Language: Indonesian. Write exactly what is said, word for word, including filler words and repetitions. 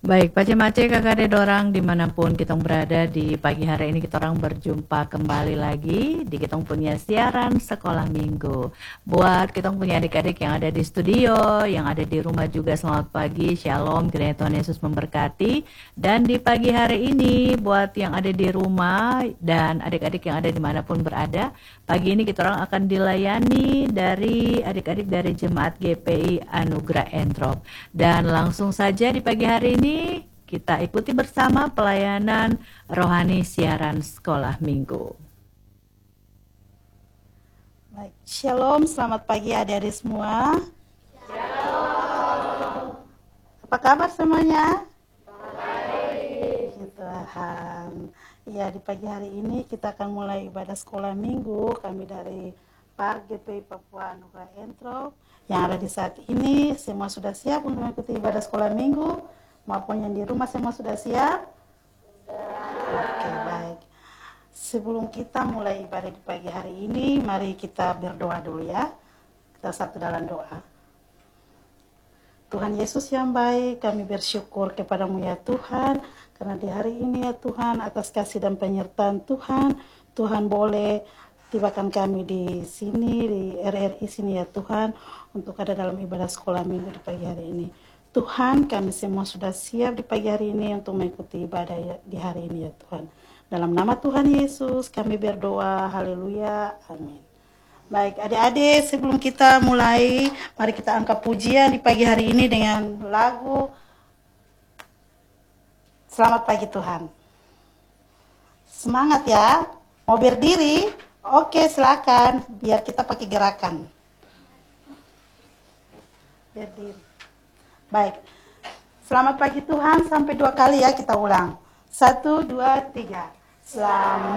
Baik, Pace-mace kakak dorang dimanapun kita berada di pagi hari ini kita orang berjumpa kembali lagi di kita punya siaran sekolah minggu. Buat kita punya adik-adik yang ada di studio, yang ada di rumah juga selamat pagi, shalom, kiranya Tuhan Yesus memberkati. Dan di pagi hari ini buat yang ada di rumah dan adik-adik yang ada dimanapun berada, pagi ini kita orang akan dilayani dari adik-adik dari Jemaat G P I Anugerah Entrop. Dan langsung saja di pagi hari ini kita ikuti bersama pelayanan rohani siaran sekolah minggu. Baik, shalom, selamat pagi adik-adik semua. Shalom. Apa kabar semuanya? Baik. Tuhan. Ya, di pagi hari ini kita akan mulai ibadah sekolah minggu. Kami dari Park G P I Papua Anugerah Entrop. Yang ada di saat ini, semua sudah siap untuk mengikuti ibadah sekolah minggu, maupun yang di rumah semua sudah siap? Oke, baik. Sebelum kita mulai ibadah di pagi hari ini, mari kita berdoa dulu ya. Kita satu dalam doa. Tuhan Yesus yang baik, kami bersyukur kepadamu ya Tuhan, karena di hari ini ya Tuhan, atas kasih dan penyertaan Tuhan, Tuhan boleh tibakan kami di sini, di R R I sini ya Tuhan, untuk ada dalam ibadah sekolah minggu di pagi hari ini. Tuhan, kami semua sudah siap di pagi hari ini untuk mengikuti ibadah di hari ini ya Tuhan. Dalam nama Tuhan Yesus kami berdoa, haleluya, amin. Baik adik-adik, sebelum kita mulai, mari kita angkat pujian di pagi hari ini dengan lagu Selamat Pagi Tuhan. Semangat ya, mau berdiri? Oke, silakan, biar kita pakai gerakan. Berdiri. Baik. Selamat pagi Tuhan, sampai dua kali ya kita ulang. Satu, dua, tiga. Selamat